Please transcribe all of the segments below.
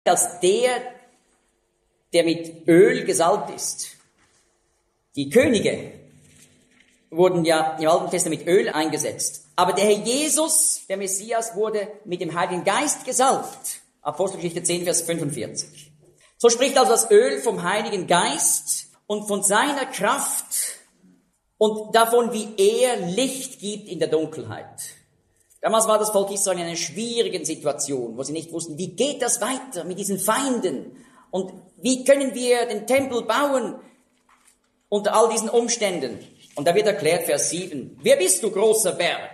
als der mit Öl gesalbt ist. Die Könige wurden ja im Alten Testament mit Öl eingesetzt. Aber der Herr Jesus, der Messias, wurde mit dem Heiligen Geist gesalbt. Apostelgeschichte 10, Vers 45. So spricht also das Öl vom Heiligen Geist und von seiner Kraft und davon, wie er Licht gibt in der Dunkelheit. Damals war das Volk Israel in einer schwierigen Situation, wo sie nicht wussten, wie geht das weiter mit diesen Feinden und wie können wir den Tempel bauen unter all diesen Umständen. Und da wird erklärt, Vers 7, wer bist du, großer Berg?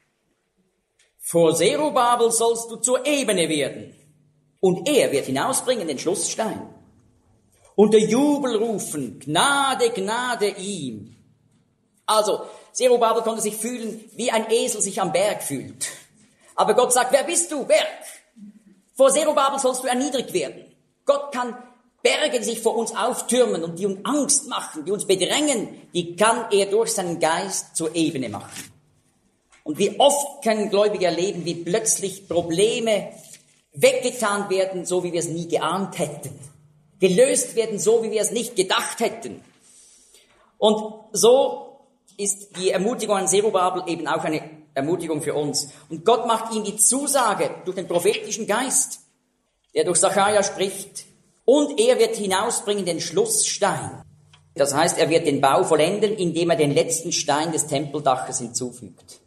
Vor Zerubabel sollst du zur Ebene werden. Und er wird hinausbringen den Schlussstein. Und der Jubel rufen, Gnade, Gnade ihm. Also, Zerubabel konnte sich fühlen, wie ein Esel sich am Berg fühlt. Aber Gott sagt, wer bist du, Berg? Vor Zerubabel sollst du erniedrigt werden. Gott kann Berge, die sich vor uns auftürmen und die uns Angst machen, die uns bedrängen, die kann er durch seinen Geist zur Ebene machen. Und wie oft können Gläubige erleben, wie plötzlich Probleme weggetan werden, so wie wir es nie geahnt hätten. Gelöst werden, so wie wir es nicht gedacht hätten. Und so ist die Ermutigung an Zerubabel eben auch eine Ermutigung für uns. Und Gott macht ihm die Zusage durch den prophetischen Geist, der durch Sacharja spricht. Und er wird hinausbringen den Schlussstein. Das heißt, er wird den Bau vollenden, indem er den letzten Stein des Tempeldaches hinzufügt.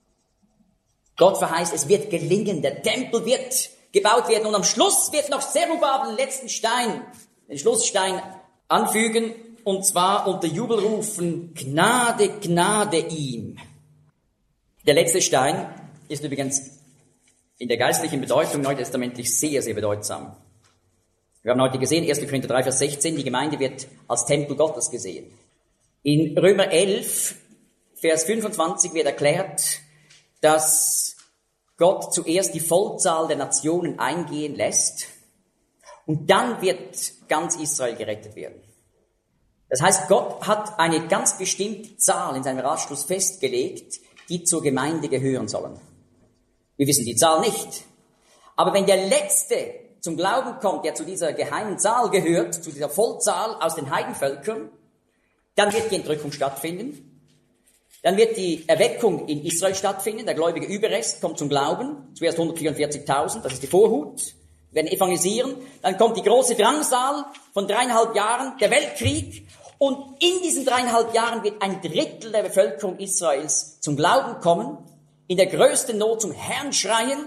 Gott verheißt, es wird gelingen, der Tempel wird gebaut werden und am Schluss wird noch Zerubabel den letzten Stein, den Schlussstein anfügen und zwar unter Jubelrufen, Gnade, Gnade ihm. Der letzte Stein ist übrigens in der geistlichen Bedeutung neutestamentlich sehr, sehr bedeutsam. Wir haben heute gesehen, 1. Korinther 3, Vers 16, die Gemeinde wird als Tempel Gottes gesehen. In Römer 11, Vers 25 wird erklärt, dass Gott zuerst die Vollzahl der Nationen eingehen lässt und dann wird ganz Israel gerettet werden. Das heißt, Gott hat eine ganz bestimmte Zahl in seinem Ratschluss festgelegt, die zur Gemeinde gehören sollen. Wir wissen die Zahl nicht. Aber wenn der Letzte zum Glauben kommt, der zu dieser geheimen Zahl gehört, zu dieser Vollzahl aus den Heidenvölkern, dann wird die Entrückung stattfinden. Dann wird die Erweckung in Israel stattfinden. Der gläubige Überrest kommt zum Glauben. Zuerst 144.000, das ist die Vorhut. Wir werden evangelisieren. Dann kommt die große Drangsal von 3,5 Jahren, der Weltkrieg. Und in diesen 3,5 Jahren wird ein Drittel der Bevölkerung Israels zum Glauben kommen, in der größten Not zum Herrn schreien.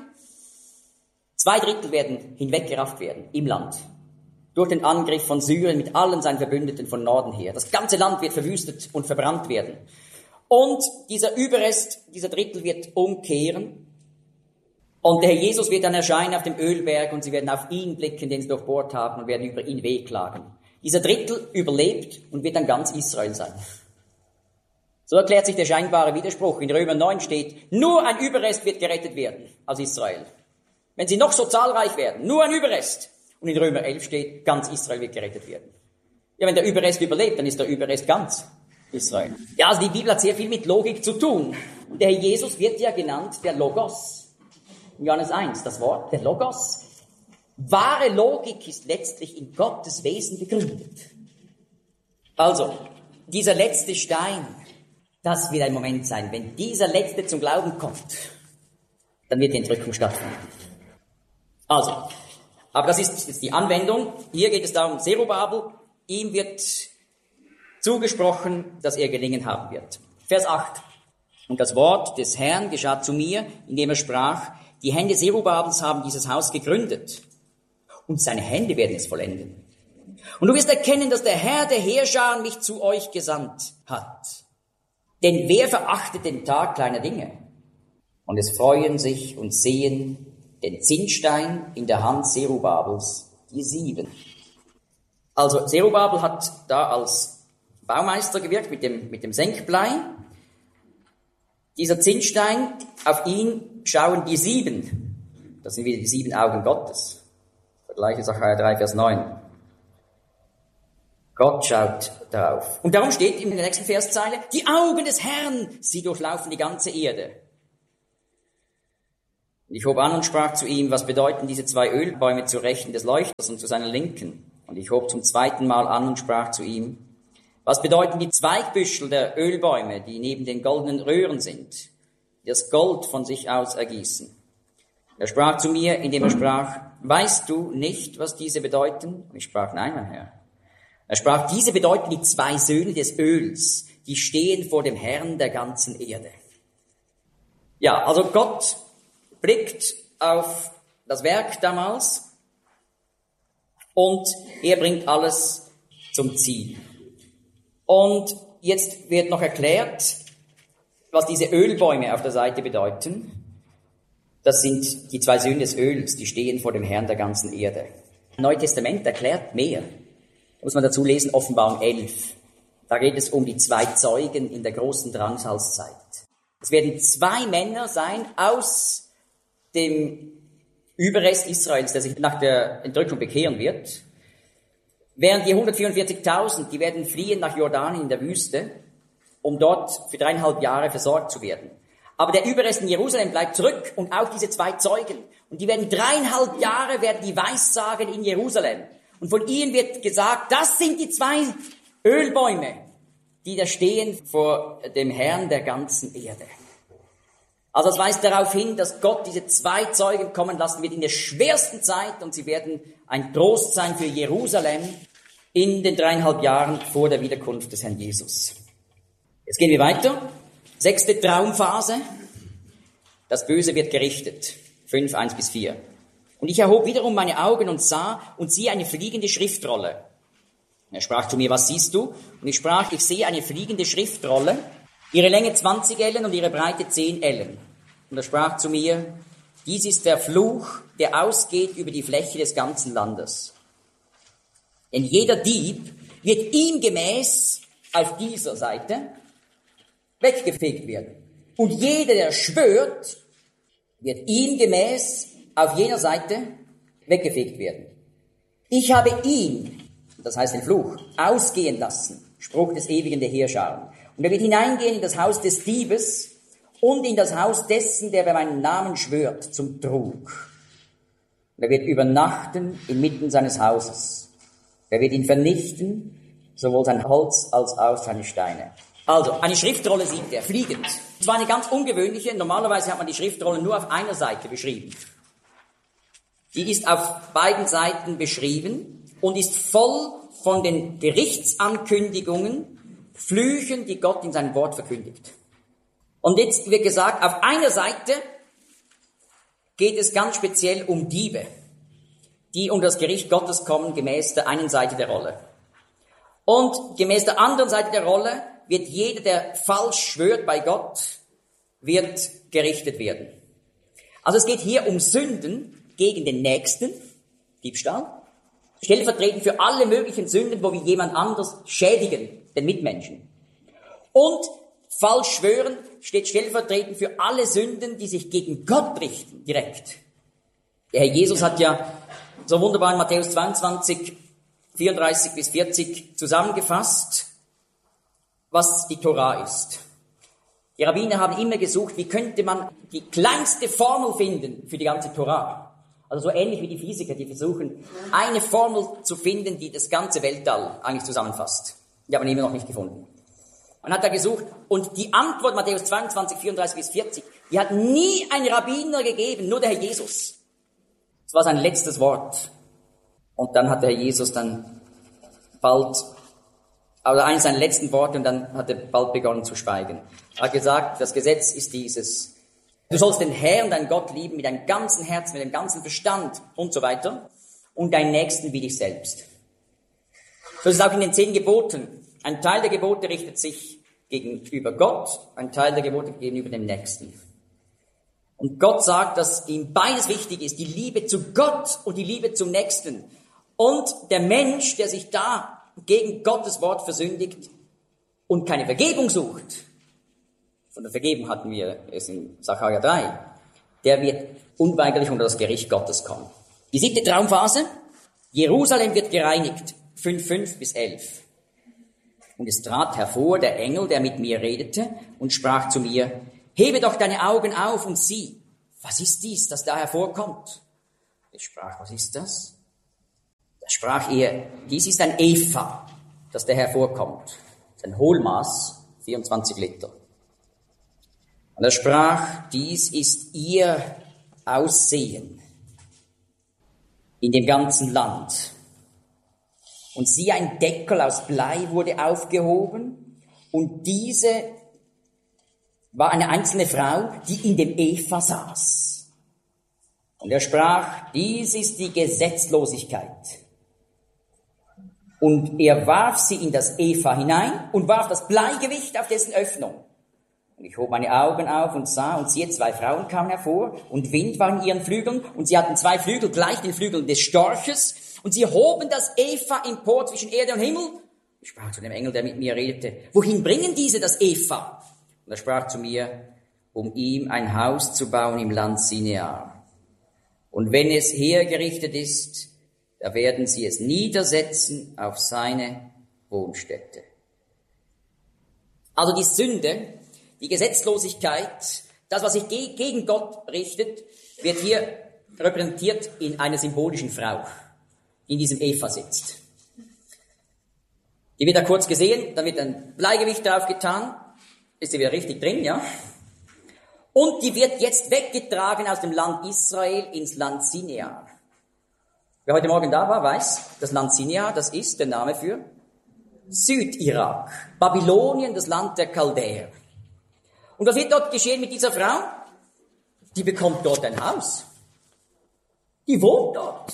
2 Drittel werden hinweggerafft werden im Land. Durch den Angriff von Syrien mit allen seinen Verbündeten von Norden her. Das ganze Land wird verwüstet und verbrannt werden. Und dieser Überrest, dieser Drittel wird umkehren. Und der Herr Jesus wird dann erscheinen auf dem Ölberg und sie werden auf ihn blicken, den sie durchbohrt haben und werden über ihn wehklagen. Dieser Drittel überlebt und wird dann ganz Israel sein. So erklärt sich der scheinbare Widerspruch. In Römer 9 steht, nur ein Überrest wird gerettet werden als Israel. Wenn sie noch so zahlreich werden, nur ein Überrest. Und in Römer 11 steht, ganz Israel wird gerettet werden. Ja, wenn der Überrest überlebt, dann ist der Überrest ganz Israel. Ja, also die Bibel hat sehr viel mit Logik zu tun. Und der Herr Jesus wird ja genannt der Logos. In Johannes 1, das Wort, der Logos. Wahre Logik ist letztlich in Gottes Wesen begründet. Also, dieser letzte Stein, das wird ein Moment sein. Wenn dieser Letzte zum Glauben kommt, dann wird die Entrückung stattfinden. Also, aber das ist jetzt die Anwendung. Hier geht es darum, Zerubabel, ihm wird zugesprochen, dass er gelingen haben wird. Vers 8. Und das Wort des Herrn geschah zu mir, indem er sprach, die Hände Zerubabels haben dieses Haus gegründet und seine Hände werden es vollenden. Und du wirst erkennen, dass der Herr der Heerscharen mich zu euch gesandt hat. Denn wer verachtet den Tag kleiner Dinge? Und es freuen sich und sehen den Zinnstein in der Hand Zerubabels, die 7. Also Zerubabel hat da als Baumeister gewirkt mit dem Senkblei. Dieser Zinnstein, auf ihn schauen die 7. Das sind wieder die 7 Augen Gottes. Vergleiche Sacharja 3, Vers 9. Gott schaut darauf. Und darum steht in der nächsten Verszeile, die Augen des Herrn, sie durchlaufen die ganze Erde. Ich hob an und sprach zu ihm, was bedeuten diese 2 Ölbäume zur Rechten des Leuchters und zu seiner Linken? Und ich hob zum 2. Mal an und sprach zu ihm, was bedeuten die Zweigbüschel der Ölbäume, die neben den goldenen Röhren sind, die das Gold von sich aus ergießen? Er sprach zu mir, indem er sprach, weißt du nicht, was diese bedeuten? Und ich sprach, nein, mein Herr. Er sprach, diese bedeuten die 2 Söhne des Öls, die stehen vor dem Herrn der ganzen Erde. Ja, also Gott blickt auf das Werk damals und er bringt alles zum Ziel. Und jetzt wird noch erklärt, was diese Ölbäume auf der Seite bedeuten. Das sind die 2 Söhne des Öls, die stehen vor dem Herrn der ganzen Erde. Das Neue Testament erklärt mehr. Da muss man dazu lesen, Offenbarung 11. Da geht es um die 2 Zeugen in der großen Drangsalzzeit. Es werden 2 Männer sein aus dem Überrest Israels, der sich nach der Entrückung bekehren wird. Während die 144.000, die werden fliehen nach Jordanien in der Wüste, um dort für 3,5 Jahre versorgt zu werden. Aber der Überrest in Jerusalem bleibt zurück und auch diese 2 Zeugen. Und die werden 3,5 Jahre werden die weissagen in Jerusalem. Und von ihnen wird gesagt, das sind die 2 Ölbäume, die da stehen vor dem Herrn der ganzen Erde. Also es weist darauf hin, dass Gott diese 2 Zeugen kommen lassen wird in der schwersten Zeit und sie werden ein Trost sein für Jerusalem in den 3,5 Jahren vor der Wiederkunft des Herrn Jesus. Jetzt gehen wir weiter. 6. Traumphase. Das Böse wird gerichtet. 5, 1-4. Und ich erhob wiederum meine Augen und sah und siehe eine fliegende Schriftrolle. Er sprach zu mir, was siehst du? Und ich sprach, ich sehe eine fliegende Schriftrolle, ihre Länge 20 Ellen und ihre Breite 10 Ellen. Und er sprach zu mir, dies ist der Fluch, der ausgeht über die Fläche des ganzen Landes. Denn jeder Dieb wird ihm gemäß auf dieser Seite weggefegt werden. Und jeder, der schwört, wird ihm gemäß auf jener Seite weggefegt werden. Ich habe ihn, das heißt den Fluch, ausgehen lassen, Spruch des Ewigen der Heerscharen. Und er wird hineingehen in das Haus des Diebes und in das Haus dessen, der bei meinem Namen schwört, zum Trug. Und er wird übernachten inmitten seines Hauses. Er wird ihn vernichten, sowohl sein Holz als auch seine Steine. Also, eine Schriftrolle sieht er, fliegend. Es war eine ganz ungewöhnliche, normalerweise hat man die Schriftrolle nur auf einer Seite beschrieben. Die ist auf beiden Seiten beschrieben und ist voll von den Gerichtsankündigungen, Flüchen, die Gott in seinem Wort verkündigt. Und jetzt wird gesagt, auf einer Seite geht es ganz speziell um Diebe, die unter das Gericht Gottes kommen, gemäß der einen Seite der Rolle. Und gemäß der anderen Seite der Rolle wird jeder, der falsch schwört bei Gott, wird gerichtet werden. Also es geht hier um Sünden gegen den Nächsten, Diebstahl, stellvertretend für alle möglichen Sünden, wo wir jemand anders schädigen, den Mitmenschen. Und falsch schwören steht stellvertretend für alle Sünden, die sich gegen Gott richten, direkt. Der Herr Jesus hat ja so wunderbar in Matthäus 22, 34-40 zusammengefasst, was die Tora ist. Die Rabbiner haben immer gesucht, wie könnte man die kleinste Formel finden für die ganze Tora. Also so ähnlich wie die Physiker, die versuchen, eine Formel zu finden, die das ganze Weltall eigentlich zusammenfasst. Die haben immer noch nicht gefunden. Man hat da gesucht und die Antwort, Matthäus 22, 34-40, die hat nie ein Rabbiner gegeben, nur der Herr Jesus. Das war sein letztes Wort. Und dann hat der Herr Jesus dann bald, also eines seiner letzten Worte, und dann hat er bald begonnen zu schweigen. Er hat gesagt, das Gesetz ist dieses: Du sollst den Herrn, deinen Gott lieben, mit deinem ganzen Herzen, mit deinem ganzen Verstand und so weiter, und deinen Nächsten wie dich selbst. So ist es auch in den 10 Geboten. Ein Teil der Gebote richtet sich gegenüber Gott, ein Teil der Gebote gegenüber dem Nächsten. Und Gott sagt, dass ihm beides wichtig ist, die Liebe zu Gott und die Liebe zum Nächsten. Und der Mensch, der sich da gegen Gottes Wort versündigt und keine Vergebung sucht, von der Vergebung hatten wir es in Sacharja 3, der wird unweigerlich unter das Gericht Gottes kommen. Die 7. Traumphase: Jerusalem wird gereinigt, 5-11. Und es trat hervor der Engel, der mit mir redete, und sprach zu mir: Hebe doch deine Augen auf und sieh, was ist dies, das da hervorkommt? Er sprach, was ist das? Da sprach er, dies ist ein Epha, das da hervorkommt. Das ist ein Hohlmaß, 24 Liter. Und er sprach, dies ist ihr Aussehen in dem ganzen Land. Und siehe, ein Deckel aus Blei wurde aufgehoben, und diese war eine einzelne Frau, die in dem Epha saß. Und er sprach, dies ist die Gesetzlosigkeit. Und er warf sie in das Epha hinein und warf das Bleigewicht auf dessen Öffnung. Und ich hob meine Augen auf und sah, und siehe, 2 Frauen kamen hervor, und Wind war in ihren Flügeln, und sie hatten 2 Flügel gleich den Flügeln des Storches, und sie hoben das Epha empor zwischen Erde und Himmel. Ich sprach zu dem Engel, der mit mir redete, wohin bringen diese das Epha? Und er sprach zu mir, um ihm ein Haus zu bauen im Land Sinear. Und wenn es hergerichtet ist, da werden sie es niedersetzen auf seine Wohnstätte. Also die Sünde, die Gesetzlosigkeit, das, was sich gegen Gott richtet, wird hier repräsentiert in einer symbolischen Frau, die in diesem Epha sitzt. Die wird da kurz gesehen, dann wird ein Bleigewicht drauf getan, ist sie wieder richtig drin, ja? Und die wird jetzt weggetragen aus dem Land Israel ins Land Sinear. Wer heute Morgen da war, weiß, das Land Sinear, das ist der Name für Südirak. Babylonien, das Land der Chaldäer. Und was wird dort geschehen mit dieser Frau? Die bekommt dort ein Haus. Die wohnt dort.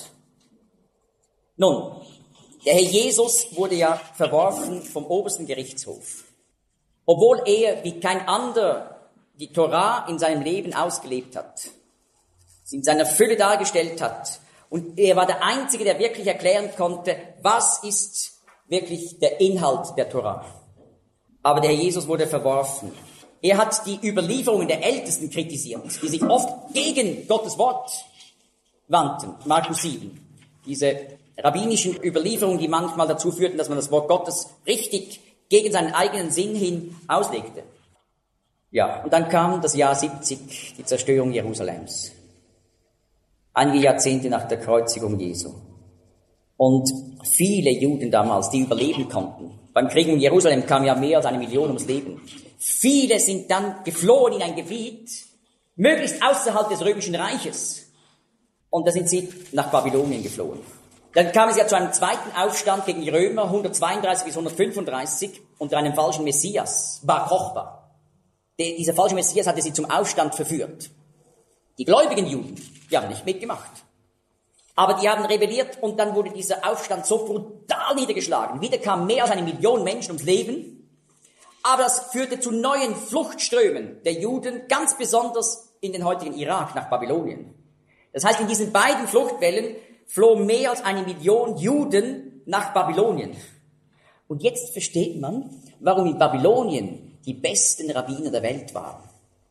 Nun, der Herr Jesus wurde ja verworfen vom obersten Gerichtshof. Obwohl er wie kein anderer die Torah in seinem Leben ausgelebt hat, sie in seiner Fülle dargestellt hat, und er war der Einzige, der wirklich erklären konnte, was ist wirklich der Inhalt der Torah. Aber der Herr Jesus wurde verworfen. Er hat die Überlieferungen der Ältesten kritisiert, die sich oft gegen Gottes Wort wandten. Markus 7. Diese rabbinischen Überlieferungen, die manchmal dazu führten, dass man das Wort Gottes richtig gegen seinen eigenen Sinn hin auslegte. Ja, und dann kam das Jahr 70, die Zerstörung Jerusalems. Einige Jahrzehnte nach der Kreuzigung Jesu. Und viele Juden damals, die überleben konnten. Beim Krieg um Jerusalem kam ja mehr als 1 Million ums Leben. Viele sind dann geflohen in ein Gebiet, möglichst außerhalb des Römischen Reiches. Und da sind sie nach Babylonien geflohen. Dann kam es ja zu einem zweiten Aufstand gegen die Römer, 132 bis 135, unter einem falschen Messias, Bar Kochba. Dieser falsche Messias hatte sie zum Aufstand verführt. Die gläubigen Juden, die haben nicht mitgemacht. Aber die haben rebelliert, und dann wurde dieser Aufstand so brutal niedergeschlagen. Wieder kamen mehr als 1 Million Menschen ums Leben. Aber das führte zu neuen Fluchtströmen der Juden, ganz besonders in den heutigen Irak nach Babylonien. Das heißt, in diesen beiden Fluchtwellen flohen mehr als 1 Million Juden nach Babylonien. Und jetzt versteht man, warum in Babylonien die besten Rabbiner der Welt waren.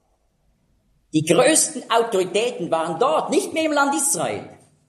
Die größten Autoritäten waren dort, nicht mehr im Land Israel.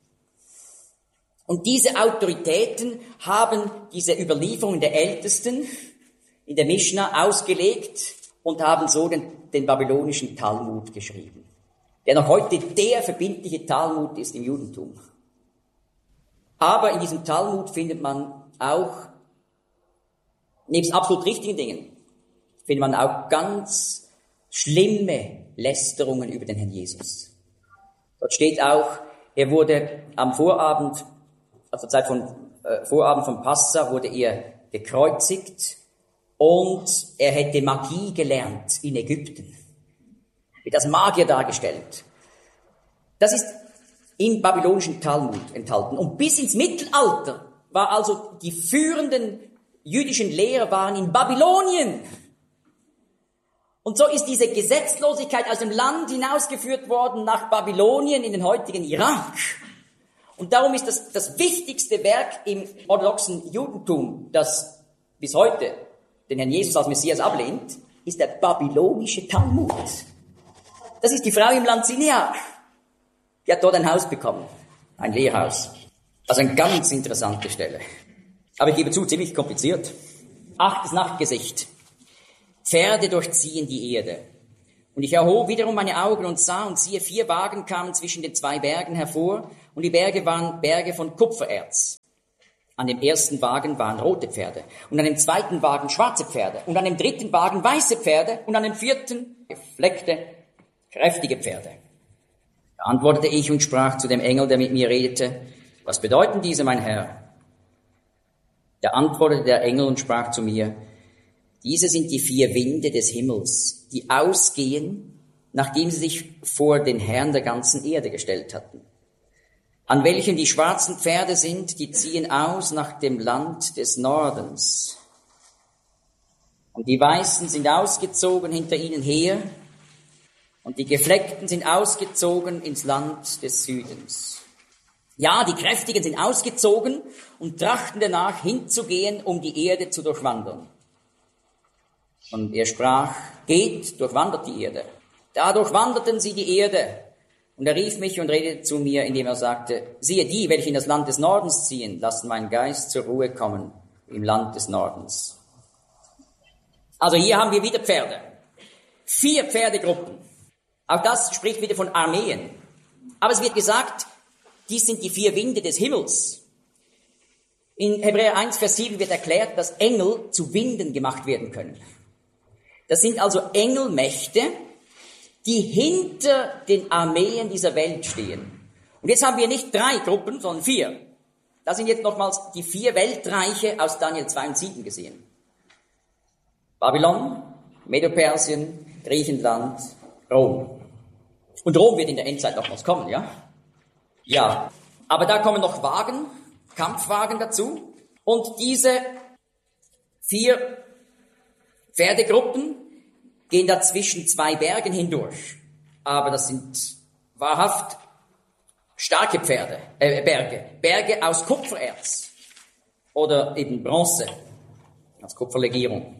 Und diese Autoritäten haben diese Überlieferungen der Ältesten in der Mischna ausgelegt und haben so den babylonischen Talmud geschrieben, der noch heute der verbindliche Talmud ist im Judentum. Aber in diesem Talmud findet man auch, nebst absolut richtigen Dingen, findet man auch ganz schlimme Lästerungen über den Herrn Jesus. Dort steht auch, er wurde am Vorabend, also Zeit von Vorabend von Passa, wurde er gekreuzigt, und er hätte Magie gelernt in Ägypten. Wird als Magier dargestellt. Das ist im babylonischen Talmud enthalten. Und bis ins Mittelalter war also die führenden jüdischen Lehrer waren in Babylonien. Und so ist diese Gesetzlosigkeit aus dem Land hinausgeführt worden nach Babylonien in den heutigen Irak. Und darum ist das wichtigste Werk im orthodoxen Judentum, das bis heute den Herrn Jesus als Messias ablehnt, ist der babylonische Talmud. Das ist die Frau im Land Sinear. Die hat dort ein Haus bekommen, ein Lehrhaus. Also eine ganz interessante Stelle. Aber ich gebe zu, ziemlich kompliziert. 8. Nachtgesicht. Pferde durchziehen die Erde. Und ich erhob wiederum meine Augen und sah, und siehe, 4 Wagen kamen zwischen den 2 Bergen hervor, und die Berge waren Berge von Kupfererz. An dem ersten Wagen waren rote Pferde, und an dem zweiten Wagen schwarze Pferde, und an dem dritten Wagen weiße Pferde, und an dem vierten gefleckte, kräftige Pferde. Da antwortete ich und sprach zu dem Engel, der mit mir redete: Was bedeuten diese, mein Herr? Da antwortete der Engel und sprach zu mir: Diese sind die 4 Winde des Himmels, die ausgehen, nachdem sie sich vor den Herrn der ganzen Erde gestellt hatten. An welchen die schwarzen Pferde sind, die ziehen aus nach dem Land des Nordens. Und die Weißen sind ausgezogen hinter ihnen her, und die Gefleckten sind ausgezogen ins Land des Südens. Ja, die Kräftigen sind ausgezogen und trachten danach hinzugehen, um die Erde zu durchwandern. Und er sprach: Geht, durchwandert die Erde. Da durchwanderten sie die Erde. Und er rief mich und redete zu mir, indem er sagte: Siehe, die, welche in das Land des Nordens ziehen, lassen meinen Geist zur Ruhe kommen im Land des Nordens. Also hier haben wir wieder Pferde. 4 Pferdegruppen. Auch das spricht wieder von Armeen. Aber es wird gesagt, dies sind die 4 Winde des Himmels. In Hebräer 1, Vers 7 wird erklärt, dass Engel zu Winden gemacht werden können. Das sind also Engelmächte, die hinter den Armeen dieser Welt stehen. Und jetzt haben wir nicht 3 Gruppen, sondern 4. Das sind jetzt nochmals die 4 Weltreiche aus Daniel 2 und 7 gesehen. Babylon, Medo-Persien, Griechenland, Rom. Und Rom wird in der Endzeit nochmals kommen, ja? Ja. Aber da kommen noch Wagen, Kampfwagen dazu. Und diese 4 Pferdegruppen gehen da zwischen 2 Bergen hindurch. Aber das sind wahrhaft starke Berge. Berge aus Kupfererz oder eben Bronze, als Kupferlegierung.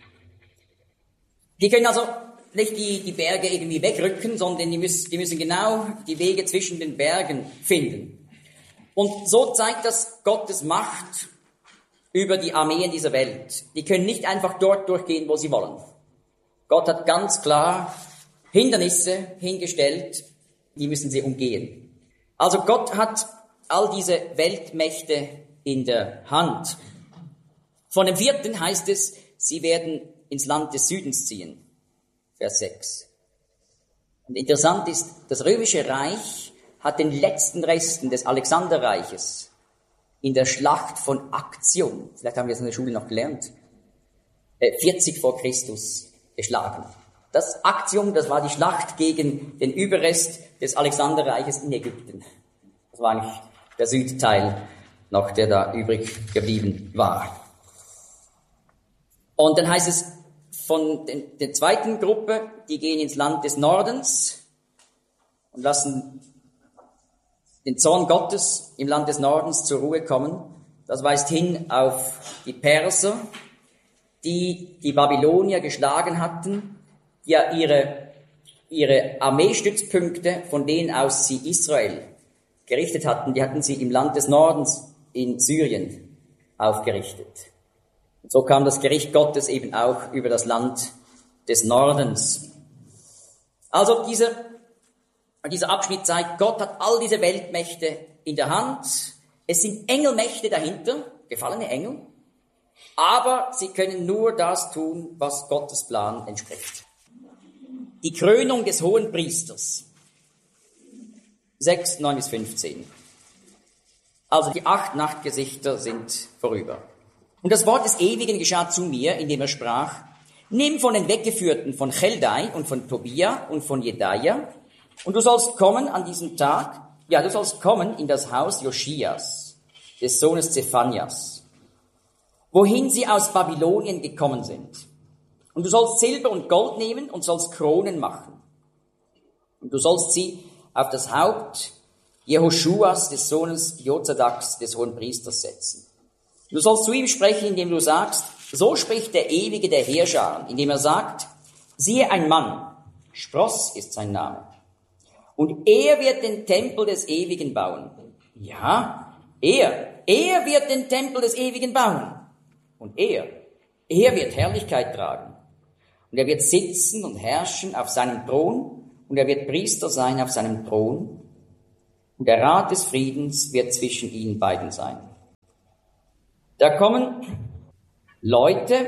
Die können also nicht die Berge irgendwie wegrücken, sondern die müssen genau die Wege zwischen den Bergen finden. Und so zeigt das Gottes Macht über die Armeen dieser Welt. Die können nicht einfach dort durchgehen, wo sie wollen. Gott hat ganz klar Hindernisse hingestellt, die müssen sie umgehen. Also Gott hat all diese Weltmächte in der Hand. Von dem 4. heißt es, sie werden ins Land des Südens ziehen. Vers 6. Und interessant ist, das Römische Reich hat den letzten Resten des Alexanderreiches in der Schlacht von Actium, vielleicht haben wir es in der Schule noch gelernt, 40 vor Christus geschlagen. Das Actium, das war die Schlacht gegen den Überrest des Alexanderreiches in Ägypten. Das war eigentlich der Südteil noch, der da übrig geblieben war. Und dann heißt es von der zweiten Gruppe, die gehen ins Land des Nordens und lassen den Zorn Gottes im Land des Nordens zur Ruhe kommen. Das weist hin auf die Perser, die Babylonier geschlagen hatten, ja ihre Armeestützpunkte, von denen aus sie Israel gerichtet hatten, die hatten sie im Land des Nordens in Syrien aufgerichtet. Und so kam das Gericht Gottes eben auch über das Land des Nordens. Also dieser Abschnitt zeigt, Gott hat all diese Weltmächte in der Hand. Es sind Engelmächte dahinter, gefallene Engel. Aber sie können nur das tun, was Gottes Plan entspricht. Die Krönung des Hohenpriesters. 6, 9 bis 15. Also die 8 Nachtgesichter sind vorüber. Und das Wort des Ewigen geschah zu mir, indem er sprach: Nimm von den Weggeführten von Cheldai und von Tobia und von Jedaia, und du sollst kommen an diesem Tag, du sollst kommen in das Haus Joschias, des Sohnes Zephanias, wohin sie aus Babylonien gekommen sind. Und du sollst Silber und Gold nehmen und sollst Kronen machen. Und du sollst sie auf das Haupt Jehoschuas, des Sohnes Jozadaks, des Hohenpriesters, setzen. Du sollst zu ihm sprechen, indem du sagst: So spricht der Ewige der Heerscharen, indem er sagt: Siehe, ein Mann, Spross ist sein Name, und er wird den Tempel des Ewigen bauen. Ja, er wird den Tempel des Ewigen bauen. Und er wird Herrlichkeit tragen. Und er wird sitzen und herrschen auf seinem Thron, und er wird Priester sein auf seinem Thron, und der Rat des Friedens wird zwischen ihnen beiden sein. Da kommen Leute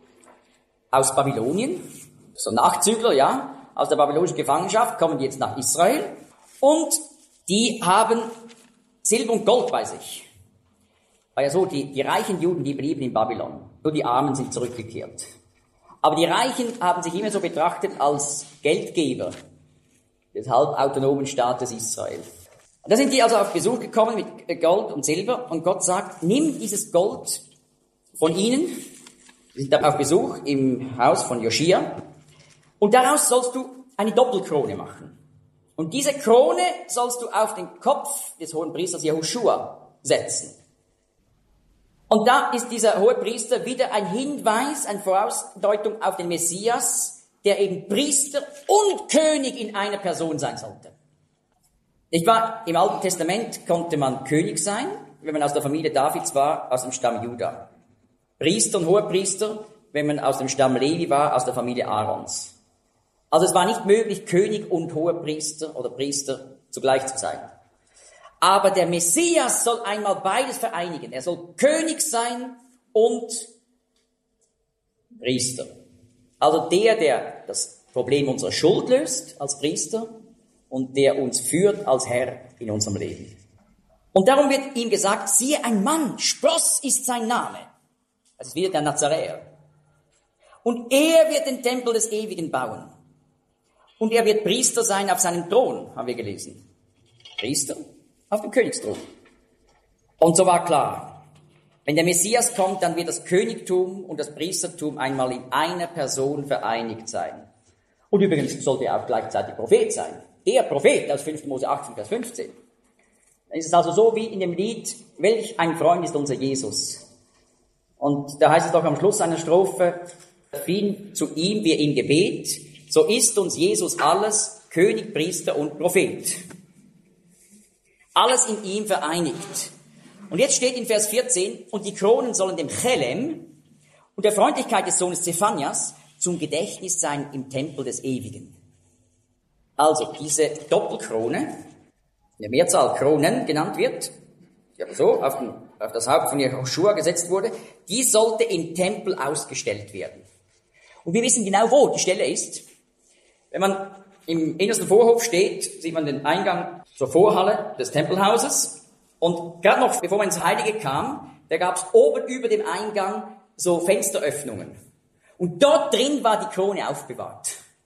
aus Babylonien, so Nachzügler, ja, aus der babylonischen Gefangenschaft, kommen die jetzt nach Israel, und die haben Silber und Gold bei sich. War ja so, die reichen Juden, die blieben in Babylon, nur die Armen sind zurückgekehrt. Aber die Reichen haben sich immer so betrachtet als Geldgeber des halbautonomen Staates Israel. Und da sind die also auf Besuch gekommen mit Gold und Silber, und Gott sagt, nimm dieses Gold von ihnen, wir sind da auf Besuch im Haus von Joschia, und daraus sollst du eine Doppelkrone machen. Und diese Krone sollst du auf den Kopf des Hohenpriesters Jehoschua setzen. Und da ist dieser Hohepriester wieder ein Hinweis, eine Vorausdeutung auf den Messias, der eben Priester und König in einer Person sein sollte. Ich war, im Alten Testament konnte man König sein, wenn man aus der Familie Davids war, aus dem Stamm Juda. Priester und Hohepriester, wenn man aus dem Stamm Levi war, aus der Familie Aarons. Also es war nicht möglich, König und Hohepriester oder Priester zugleich zu sein. Aber der Messias soll einmal beides vereinigen. Er soll König sein und Priester. Also der das Problem unserer Schuld löst als Priester und der uns führt als Herr in unserem Leben. Und darum wird ihm gesagt, siehe, ein Mann, Spross ist sein Name. Das ist wieder der Nazaräer. Und er wird den Tempel des Ewigen bauen. Und er wird Priester sein auf seinem Thron, haben wir gelesen. Priester auf dem Königsthron. Und so war klar, wenn der Messias kommt, dann wird das Königtum und das Priestertum einmal in einer Person vereinigt sein. Und übrigens sollte er auch gleichzeitig Prophet sein. Der Prophet aus 5. Mose 18, Vers 15. Dann ist es also so wie in dem Lied, welch ein Freund ist unser Jesus. Und da heißt es doch am Schluss einer Strophe, fiel zu ihm wir im Gebet, so ist uns Jesus alles, König, Priester und Prophet. Alles in ihm vereinigt. Und jetzt steht in Vers 14, und die Kronen sollen dem Chelem und der Freundlichkeit des Sohnes Zephanias zum Gedächtnis sein im Tempel des Ewigen. Also diese Doppelkrone, in der Mehrzahl Kronen genannt wird, die aber so auf das Haupt von Jehoschua gesetzt wurde, die sollte im Tempel ausgestellt werden. Und wir wissen genau, wo die Stelle ist. Wenn man im innersten Vorhof steht, sieht man den Eingang zur Vorhalle des Tempelhauses. Und gerade noch, bevor man ins Heilige kam, da gab es oben über dem Eingang so Fensteröffnungen. Und dort drin war die Krone aufbewahrt.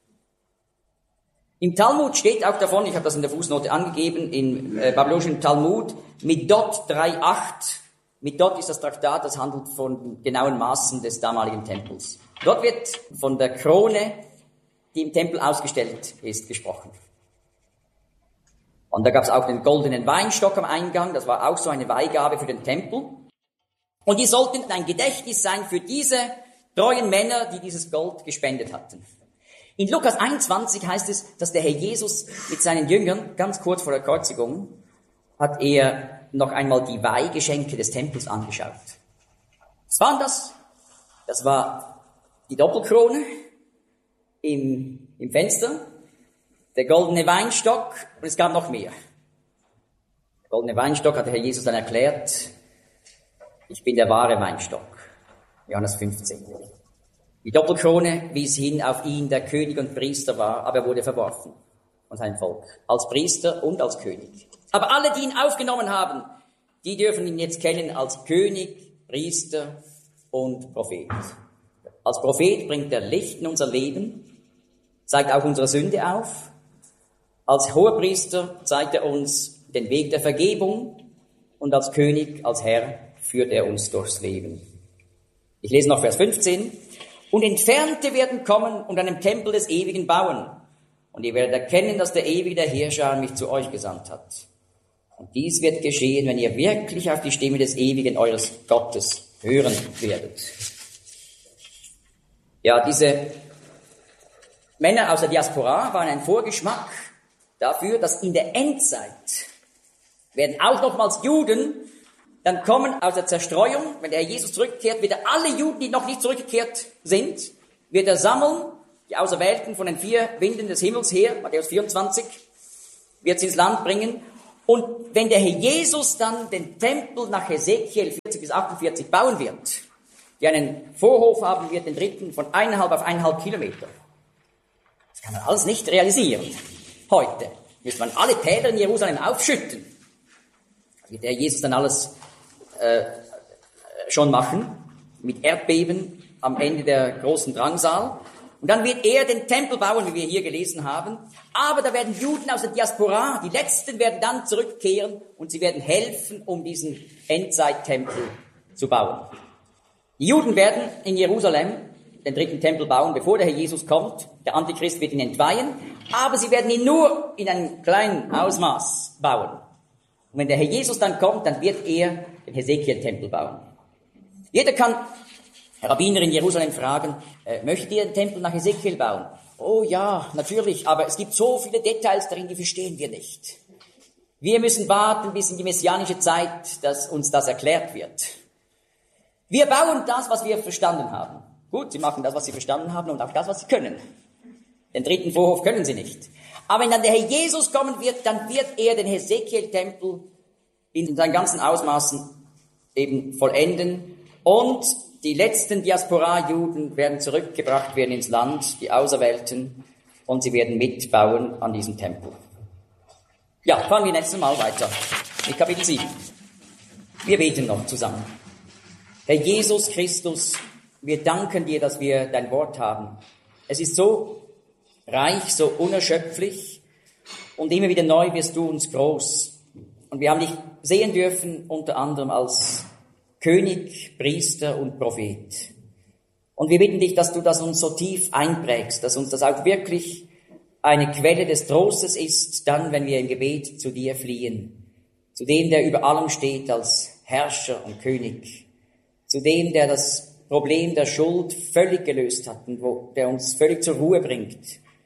Im Talmud steht auch davon, ich habe das in der Fußnote angegeben, im babylonischen Talmud, Midot 3,8. Midot ist das Traktat, das handelt von genauen Maßen des damaligen Tempels. Dort wird von der Krone, die im Tempel ausgestellt ist, gesprochen. Und da gab es auch den goldenen Weinstock am Eingang, das war auch so eine Weihgabe für den Tempel. Und die sollten ein Gedächtnis sein für diese treuen Männer, die dieses Gold gespendet hatten. In Lukas 21 heißt es, dass der Herr Jesus mit seinen Jüngern, ganz kurz vor der Kreuzigung, hat er noch einmal die Weihgeschenke des Tempels angeschaut. Was waren das? Das war die Doppelkrone im Fenster, der goldene Weinstock, und es gab noch mehr. Der goldene Weinstock hat der Herr Jesus dann erklärt, ich bin der wahre Weinstock. Johannes 15. Die Doppelkrone wies hin auf ihn, der König und Priester war, aber er wurde verworfen von seinem Volk, als Priester und als König. Aber alle, die ihn aufgenommen haben, die dürfen ihn jetzt kennen als König, Priester und Prophet. Als Prophet bringt er Licht in unser Leben, zeigt auch unsere Sünde auf. Als Hohepriester zeigt er uns den Weg der Vergebung und als König, als Herr führt er uns durchs Leben. Ich lese noch Vers 15. Und Entfernte werden kommen und einen Tempel des Ewigen bauen. Und ihr werdet erkennen, dass der Ewige, der Herrscher, mich zu euch gesandt hat. Und dies wird geschehen, wenn ihr wirklich auf die Stimme des Ewigen eures Gottes hören werdet. Ja, diese Männer aus der Diaspora waren ein Vorgeschmack dafür, dass in der Endzeit werden auch nochmals Juden dann kommen aus der Zerstreuung, wenn der Herr Jesus zurückkehrt, wird er alle Juden, die noch nicht zurückgekehrt sind, wird er sammeln die Auserwählten von den 4 Winden des Himmels her, Matthäus 24, wird sie ins Land bringen. Und wenn der Herr Jesus dann den Tempel nach Hesekiel 40 bis 48 bauen wird, die einen Vorhof haben wird, den dritten von 1,5 auf 1,5 Kilometer, das kann man alles nicht realisieren. Heute müsste man alle Täler in Jerusalem aufschütten. Das wird der Herr Jesus dann alles schon machen, mit Erdbeben am Ende der großen Drangsal. Und dann wird er den Tempel bauen, wie wir hier gelesen haben. Aber da werden Juden aus der Diaspora, die Letzten werden dann zurückkehren und sie werden helfen, um diesen Endzeittempel zu bauen. Die Juden werden in Jerusalem den dritten Tempel bauen, bevor der Herr Jesus kommt. Der Antichrist wird ihn entweihen, aber sie werden ihn nur in einem kleinen Ausmaß bauen. Und wenn der Herr Jesus dann kommt, dann wird er den Hesekiel-Tempel bauen. Jeder kann Rabbiner in Jerusalem fragen, möchtet ihr den Tempel nach Hesekiel bauen? Oh ja, natürlich, aber es gibt so viele Details darin, die verstehen wir nicht. Wir müssen warten bis in die messianische Zeit, dass uns das erklärt wird. Wir bauen das, was wir verstanden haben. Gut, sie machen das, was sie verstanden haben und auch das, was sie können. Den dritten Vorhof können sie nicht. Aber wenn dann der Herr Jesus kommen wird, dann wird er den Hesekiel-Tempel in seinen ganzen Ausmaßen eben vollenden. Und die letzten Diaspora-Juden werden zurückgebracht werden ins Land, die Auserwählten, und sie werden mitbauen an diesem Tempel. Ja, fahren wir nächstes Mal weiter mit Kapitel 7. Wir beten noch zusammen. Herr Jesus Christus, wir danken dir, dass wir dein Wort haben. Es ist so reich, so unerschöpflich und immer wieder neu wirst du uns groß. Und wir haben dich sehen dürfen, unter anderem als König, Priester und Prophet. Und wir bitten dich, dass du das uns so tief einprägst, dass uns das auch wirklich eine Quelle des Trostes ist, dann, wenn wir im Gebet zu dir fliehen. Zu dem, der über allem steht als Herrscher und König. Zu dem, der das Problem der Schuld völlig gelöst hat und der uns völlig zur Ruhe bringt.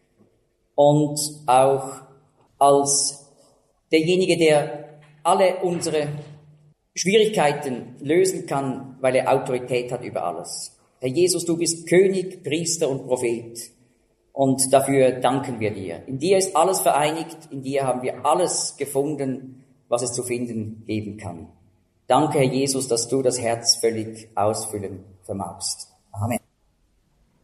Und auch als derjenige, der alle unsere Schwierigkeiten lösen kann, weil er Autorität hat über alles. Herr Jesus, du bist König, Priester und Prophet. Und dafür danken wir dir. In dir ist alles vereinigt, in dir haben wir alles gefunden, was es zu finden geben kann. Danke, Herr Jesus, dass du das Herz völlig ausfüllen vermagst.